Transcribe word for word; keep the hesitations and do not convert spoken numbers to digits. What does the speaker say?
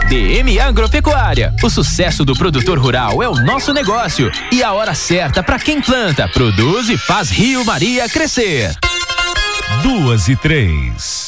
D M Agropecuária. O sucesso do produtor rural é o nosso negócio e a hora certa para quem planta, produz e faz Rio Maria crescer. Duas e três.